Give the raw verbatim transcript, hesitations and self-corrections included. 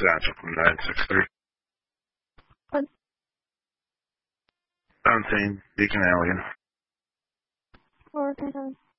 Satchel from nine six three. What? Unseen, Beacon Alien. Four, ten, seven.